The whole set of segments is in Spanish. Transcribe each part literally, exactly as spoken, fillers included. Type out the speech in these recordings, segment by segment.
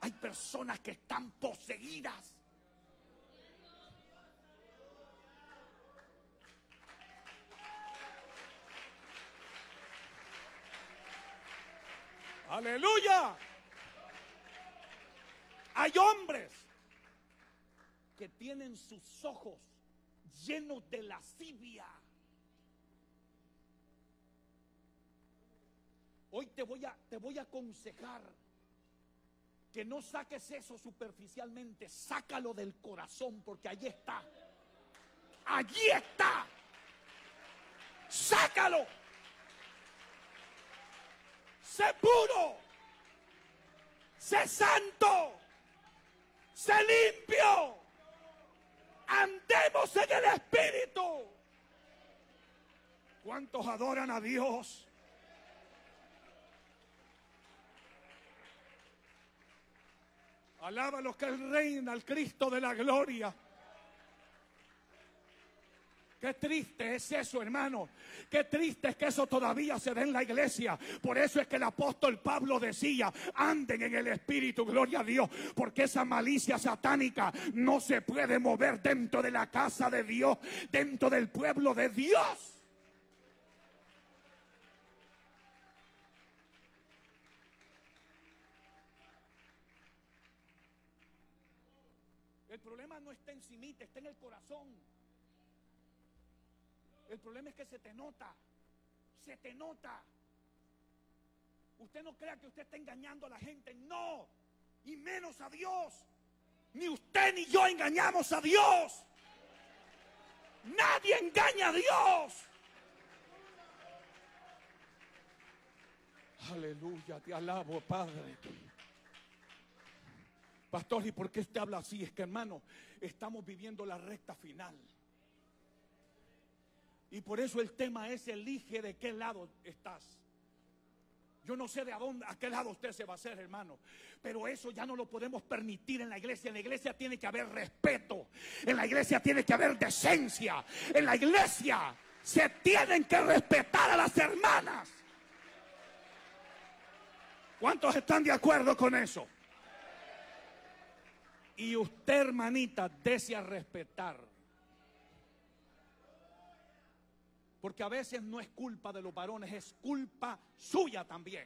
Hay personas que están poseídas. Aleluya. Hay hombres que tienen sus ojos llenos de lascivia. Hoy te voy a, te voy a aconsejar que no saques eso superficialmente, sácalo del corazón, porque allí está. Allí está. Sácalo. Sé puro, sé santo, sé limpio, andemos en el Espíritu. ¿Cuántos adoran a Dios? Alaba a los que Él reina, al Cristo de la gloria. Qué triste es eso, hermano. Qué triste es que eso todavía se dé en la iglesia. Por eso es que el apóstol Pablo decía: anden en el Espíritu, gloria a Dios. Porque esa malicia satánica no se puede mover dentro de la casa de Dios, dentro del pueblo de Dios. El problema no está encimita, está en el corazón. El problema es que se te nota, se te nota. Usted no crea que usted está engañando a la gente, no, y menos a Dios. Ni usted ni yo engañamos a Dios. Nadie engaña a Dios. Aleluya, te alabo, Padre. Pastor, ¿y por qué usted habla así? Es que, hermano, estamos viviendo la recta final. Y por eso el tema es: elige de qué lado estás. Yo no sé de a dónde, a qué lado usted se va a hacer, hermano, pero eso ya no lo podemos permitir en la iglesia. En la iglesia tiene que haber respeto. En la iglesia tiene que haber decencia. En la iglesia se tienen que respetar a las hermanas. ¿Cuántos están de acuerdo con eso? Y usted, hermanita, desea respetar. Porque a veces no es culpa de los varones, es culpa suya también.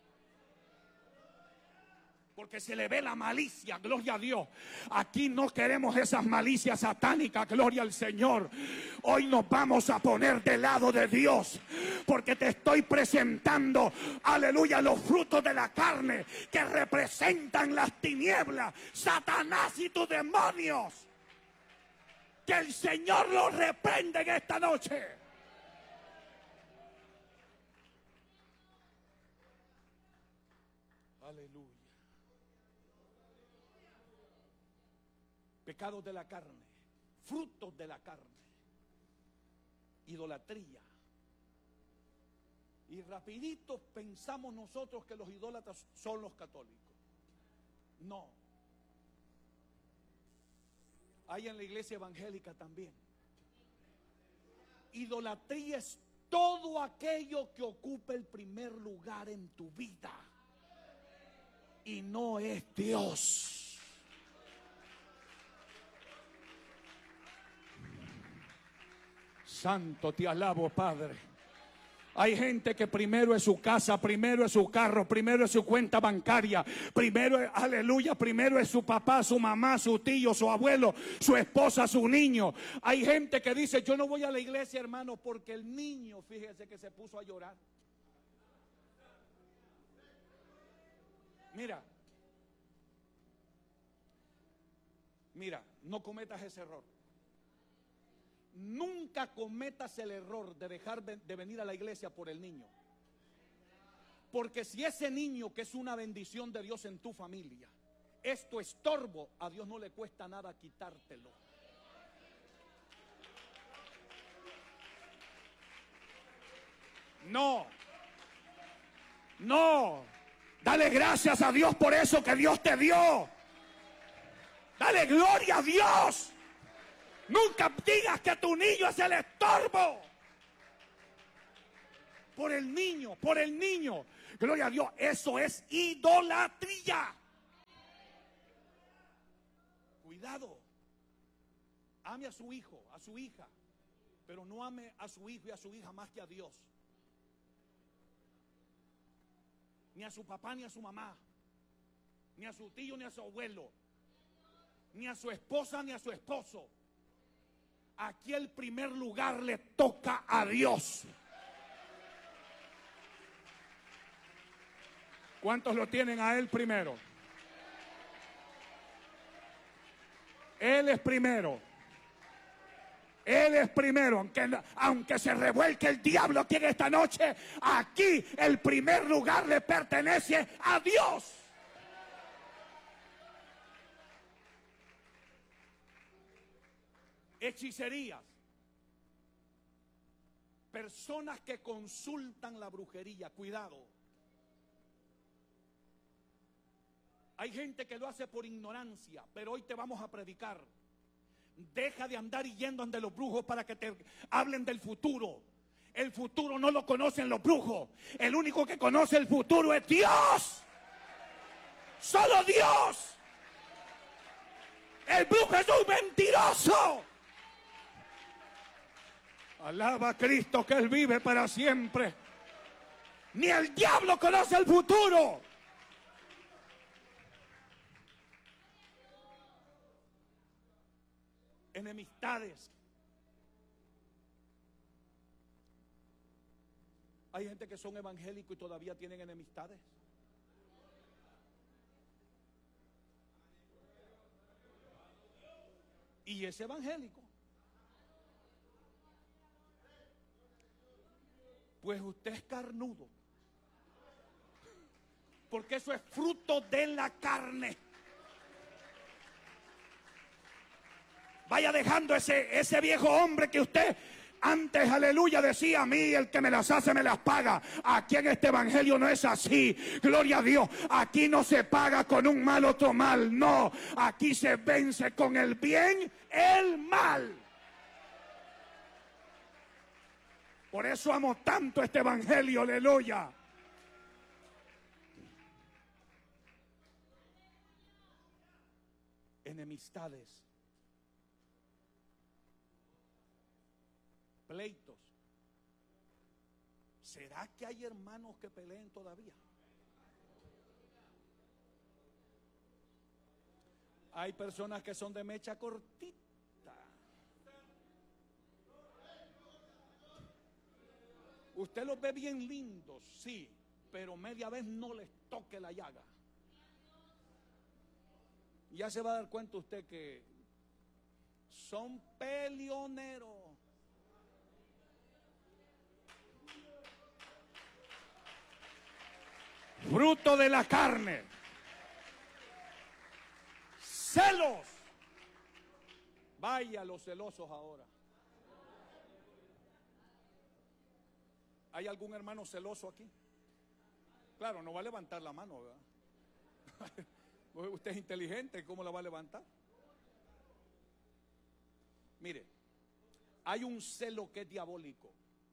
Porque se le ve la malicia, gloria a Dios. Aquí no queremos esas malicias satánicas, gloria al Señor. Hoy nos vamos a poner del lado de Dios. Porque te estoy presentando, aleluya, los frutos de la carne que representan las tinieblas, Satanás y tus demonios. Que el Señor los reprenda en esta noche. Aleluya. Pecados de la carne, frutos de la carne, idolatría. Y rapidito pensamos nosotros que los idólatras son los católicos. No. Hay en la iglesia evangélica también. Idolatría es todo aquello que ocupa el primer lugar en tu vida. Y no es Dios. Santo, te alabo, Padre. Hay gente que primero es su casa, primero es su carro, primero es su cuenta bancaria, primero es, aleluya, primero es su papá, su mamá, su tío, su abuelo, su esposa, su niño. Hay gente que dice: yo no voy a la iglesia, hermano, porque el niño, fíjese que se puso a llorar. Mira, mira, no cometas ese error. Nunca cometas el error de dejar de venir a la iglesia por el niño. Porque si ese niño, que es una bendición de Dios en tu familia, es tu estorbo, a Dios no le cuesta nada quitártelo. No, no. Dale gracias a Dios por eso que Dios te dio. Dale gloria a Dios. Nunca digas que tu niño es el estorbo. Por el niño, por el niño. Gloria a Dios, eso es idolatría. Cuidado. Ame a su hijo, a su hija, pero no ame a su hijo y a su hija más que a Dios. Ni a su papá ni a su mamá, ni a su tío ni a su abuelo, ni a su esposa ni a su esposo. Aquí el primer lugar le toca a Dios. ¿Cuántos lo tienen a Él primero? Él es primero. Él es primero, aunque, aunque se revuelque el diablo aquí en esta noche, aquí el primer lugar le pertenece a Dios. Hechicerías. Personas que consultan la brujería, cuidado. Hay gente que lo hace por ignorancia, pero hoy te vamos a predicar. Deja de andar yendo ante los brujos para que te hablen del futuro. El futuro no lo conocen los brujos. El único que conoce el futuro es Dios. Solo Dios. El brujo es un mentiroso. Alaba a Cristo que Él vive para siempre. Ni el diablo conoce el futuro. Enemistades. Hay gente que son evangélicos y todavía tienen enemistades. Y es evangélico. Pues usted es carnudo. Porque eso es fruto de la carne. Vaya dejando ese, ese viejo hombre que usted antes, aleluya, decía: a mí el que me las hace me las paga. Aquí en este evangelio no es así. Gloria a Dios. Aquí no se paga con un mal otro mal. No. Aquí se vence con el bien el mal. Por eso amo tanto este evangelio, aleluya. Enemistades. Pleitos. ¿Será que hay hermanos que peleen todavía? Hay personas que son de mecha cortita. Usted los ve bien lindos, sí, pero media vez no les toque la llaga. Ya se va a dar cuenta usted que son peleoneros. Fruto de la carne. Celos. Vaya los celosos ahora. ¿Hay algún hermano celoso aquí? Claro, no va a levantar la mano, ¿verdad? Usted es inteligente, ¿cómo la va a levantar? Mire, hay un celo que es diabólico.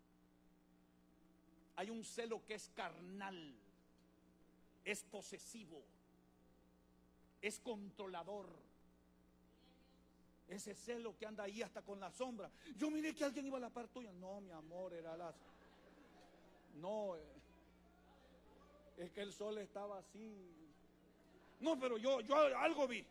Hay un celo que es carnal. Es posesivo, es controlador. Ese celo que anda ahí hasta con la sombra. Yo miré que alguien iba a la par tuya. No, mi amor, era la... No, es que el sol estaba así. No, pero yo, yo algo vi.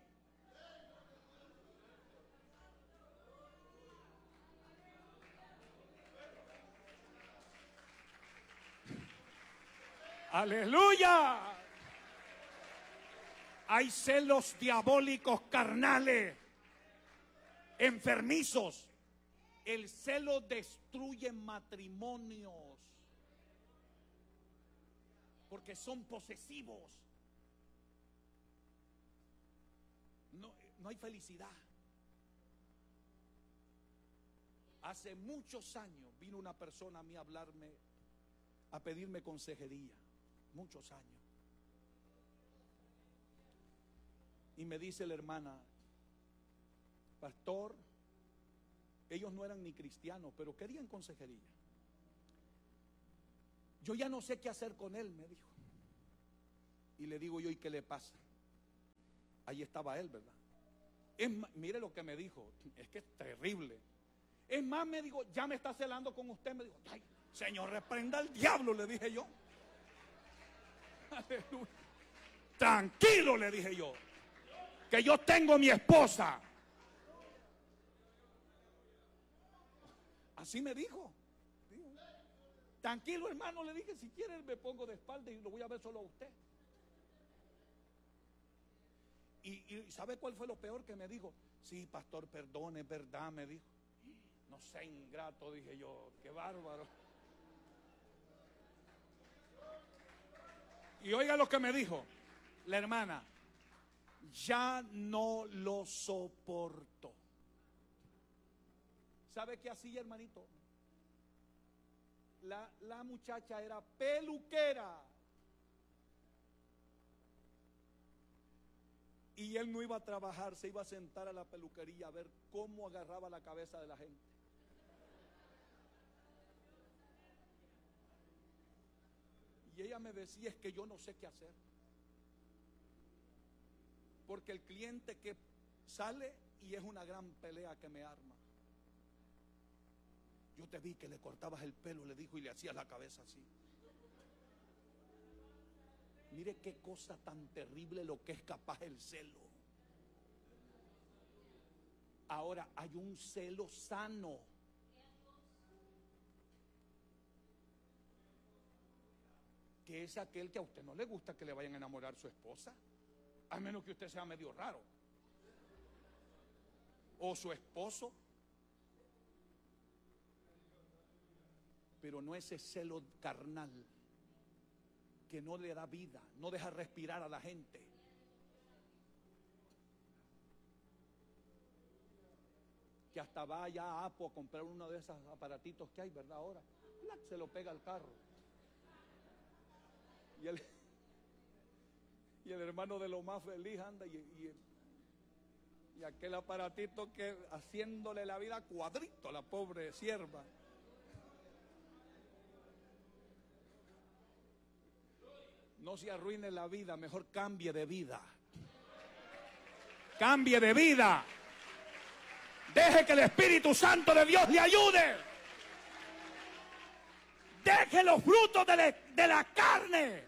Aleluya. Hay celos diabólicos carnales, enfermizos. El celo destruye matrimonios porque son posesivos. No, no hay felicidad. Hace muchos años vino una persona a mí a hablarme, a pedirme consejería. Muchos años. Y me dice la hermana: pastor, ellos no eran ni cristianos, pero querían consejería. Yo ya no sé qué hacer con él, me dijo. Y le digo yo: ¿y qué le pasa? Ahí estaba él, ¿verdad? Es más, mire lo que me dijo, es que es terrible. Es más, me dijo, ya me está celando con usted. Me dijo, ay, Señor, reprenda al diablo, le dije yo. Aleluya. Tranquilo, le dije yo, que yo tengo mi esposa. Así me dijo. Tranquilo, hermano, le dije, si quiere me pongo de espalda y lo voy a ver solo a usted. Y, y ¿sabe cuál fue lo peor que me dijo? Sí, pastor, perdone, es verdad, me dijo. No sé, ingrato, dije yo, qué bárbaro. Y oiga lo que me dijo la hermana, ya no lo soporto. ¿Sabe qué hacía, hermanito? La, la muchacha era peluquera. Y él no iba a trabajar, se iba a sentar a la peluquería a ver cómo agarraba la cabeza de la gente. Y ella me decía, es que yo no sé qué hacer. Porque el cliente que sale y es una gran pelea que me arma. Yo te vi que le cortabas el pelo, le dijo, y le hacías la cabeza así. Mire qué cosa tan terrible lo que es capaz el celo. Ahora hay un celo sano. Que es aquel que a usted no le gusta que le vayan a enamorar su esposa, a menos que usted sea medio raro, o su esposo. Pero no ese celo carnal que no le da vida, no deja respirar a la gente. Que hasta vaya a Apo a comprar uno de esos aparatitos que hay, ¿verdad? Ahora se lo pega al carro. Y el, y el hermano de lo más feliz anda y, y, y aquel aparatito que haciéndole la vida cuadrito a la pobre sierva. No se arruine la vida, mejor cambie de vida. Cambie de vida. Deje que el Espíritu Santo de Dios le ayude. Deje los frutos de la, de la carne.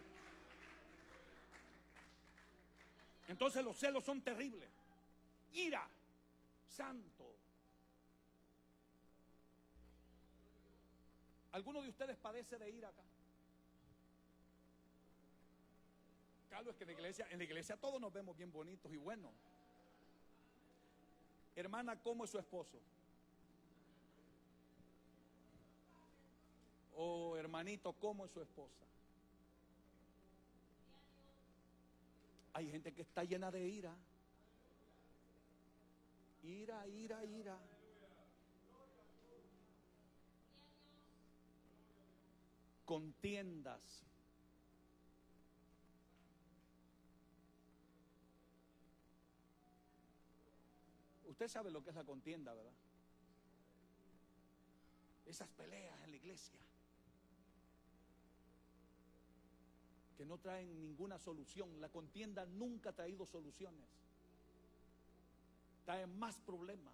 Entonces los celos son terribles. Ira, santo. ¿Alguno de ustedes padece de ira acá? Carlos, es que en la iglesia, en la iglesia todos nos vemos bien bonitos y buenos. Hermana, ¿cómo es su esposo? O hermanito, ¿cómo es su esposa? Hay gente que está llena de ira. Ira, ira, ira. Contiendas. Usted sabe lo que es la contienda, ¿verdad? Esas peleas en la iglesia que no traen ninguna solución. La contienda nunca ha traído soluciones. Trae más problemas.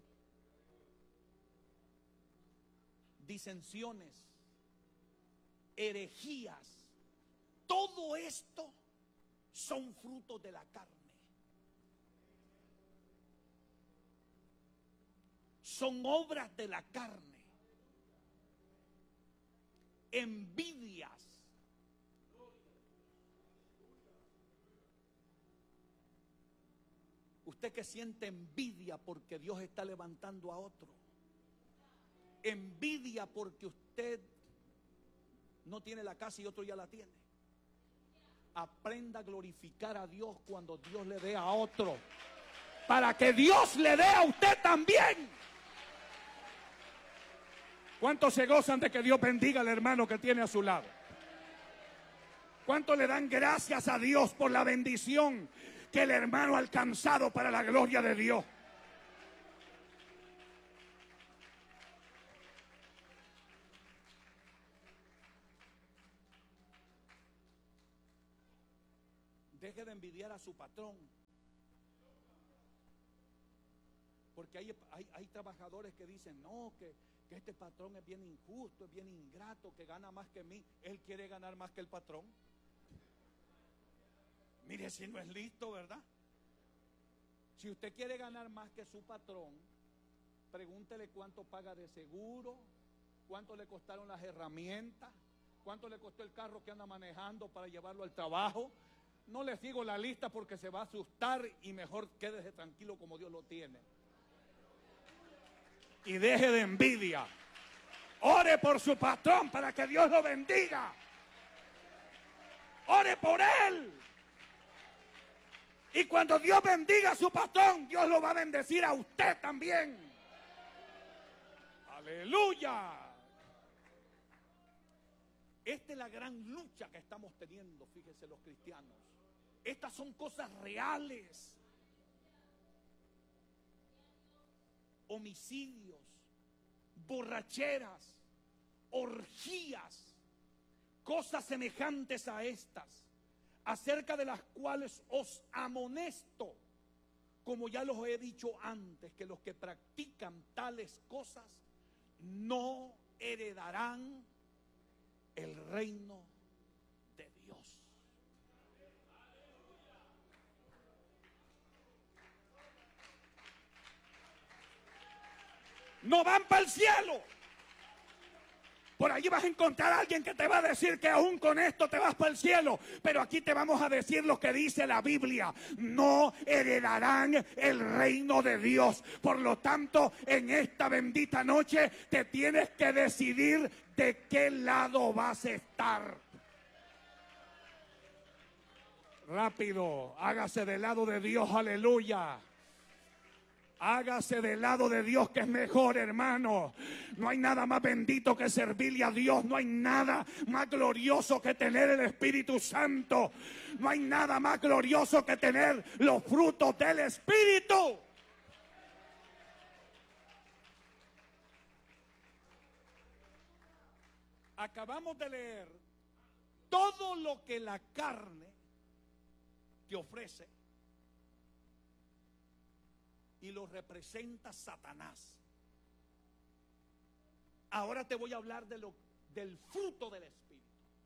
Disensiones, herejías. Todo esto son frutos de la carne. Son obras de la carne. Envidias. Usted que siente envidia porque Dios está levantando a otro. Envidia porque usted no tiene la casa y otro ya la tiene. Aprenda a glorificar a Dios cuando Dios le dé a otro, para que Dios le dé a usted también. ¿Cuántos se gozan de que Dios bendiga al hermano que tiene a su lado? ¿Cuántos le dan gracias a Dios por la bendición que el hermano ha alcanzado para la gloria de Dios? Deje de envidiar a su patrón. Porque hay, hay, hay trabajadores que dicen, no, que, que este patrón es bien injusto, es bien ingrato, que gana más que mí. Él quiere ganar más que el patrón. Mire si no es listo, ¿verdad? Si usted quiere ganar más que su patrón, pregúntele cuánto paga de seguro, cuánto le costaron las herramientas, cuánto le costó el carro que anda manejando para llevarlo al trabajo. No les digo la lista porque se va a asustar y mejor quédese tranquilo como Dios lo tiene. Y deje de envidia. Ore por su patrón para que Dios lo bendiga. Ore por él. Y cuando Dios bendiga a su patrón, Dios lo va a bendecir a usted también. Aleluya. Esta es la gran lucha que estamos teniendo, fíjense los cristianos. Estas son cosas reales. Homicidios, borracheras, orgías, cosas semejantes a estas, acerca de las cuales os amonesto, como ya los he dicho antes, que los que practican tales cosas no heredarán el reino de Dios. No van para el cielo. Por allí vas a encontrar a alguien que te va a decir que aún con esto te vas para el cielo. Pero aquí te vamos a decir lo que dice la Biblia. No heredarán el reino de Dios. Por lo tanto, en esta bendita noche te tienes que decidir de qué lado vas a estar. Rápido, hágase del lado de Dios, aleluya. Hágase del lado de Dios, que es mejor, hermano. No hay nada más bendito que servirle a Dios. No hay nada más glorioso que tener el Espíritu Santo. No hay nada más glorioso que tener los frutos del Espíritu. Acabamos de leer todo lo que la carne te ofrece. Y lo representa Satanás. Ahora te voy a hablar de lo, del fruto del Espíritu.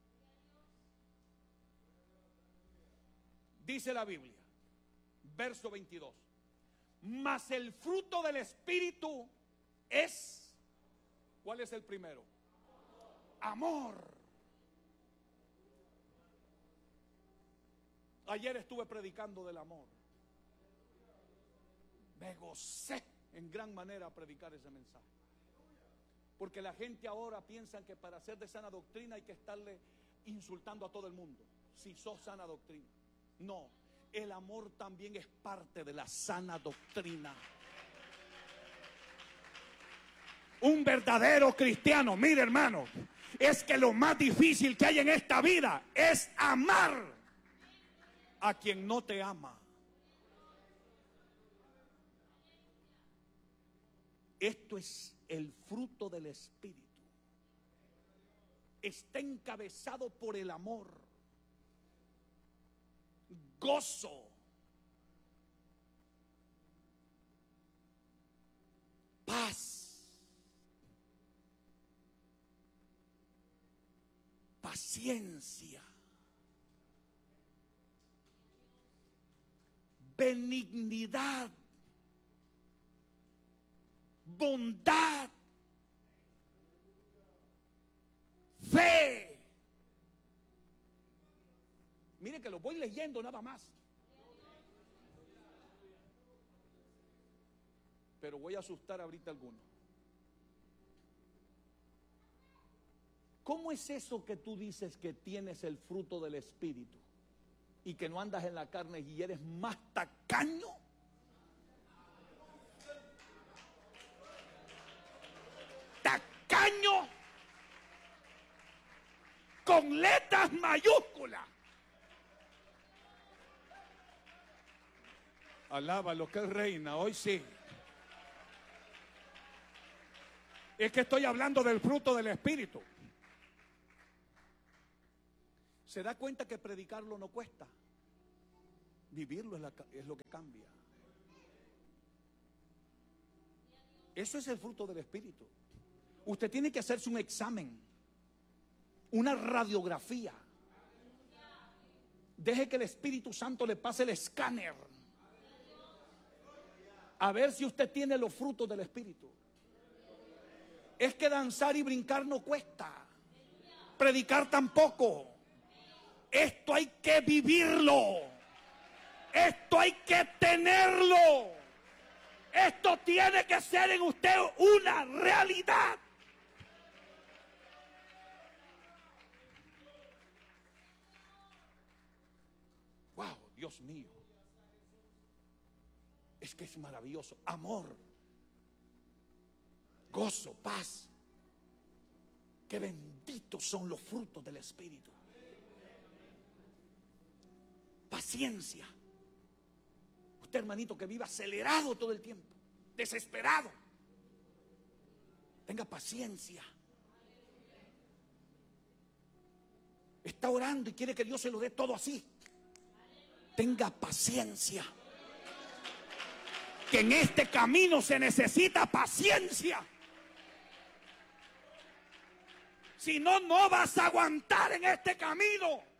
Dice la Biblia, verso veintidós. Mas el fruto del Espíritu es, ¿cuál es el primero? Amor. Ayer estuve predicando del amor. Me gocé en gran manera a predicar ese mensaje. Porque la gente ahora piensa que para ser de sana doctrina hay que estarle insultando a todo el mundo. Si sos sana doctrina. No, el amor también es parte de la sana doctrina. Un verdadero cristiano, mire hermano, es que lo más difícil que hay en esta vida es amar a quien no te ama. Esto es el fruto del Espíritu. Está encabezado por el amor, gozo, paz, paciencia, benignidad, bondad, fe. Mire que lo voy leyendo nada más. Pero voy a asustar ahorita a alguno. ¿Cómo es eso que tú dices que tienes el fruto del Espíritu y que no andas en la carne y eres más tacaño? Tacaño con letras mayúsculas. Alaba lo que es reina, hoy sí. Es que estoy hablando del fruto del Espíritu. ¿Se da cuenta que predicarlo no cuesta? Vivirlo es, la, es lo que cambia. Eso es el fruto del Espíritu. Usted tiene que hacerse un examen, una radiografía. Deje que el Espíritu Santo le pase el escáner, a ver si usted tiene los frutos del Espíritu. Es que danzar y brincar no cuesta, predicar tampoco. Esto hay que vivirlo, esto hay que tenerlo, esto tiene que ser en usted una realidad. Wow, Dios mío, es que es maravilloso. Amor, gozo, paz. Qué benditos son los frutos del Espíritu. Paciencia. Usted, hermanito, que vive acelerado todo el tiempo, desesperado, tenga paciencia. Está orando y quiere que Dios se lo dé todo así. Tenga paciencia. Que en este camino se necesita paciencia. Si no, no vas a aguantar en este camino.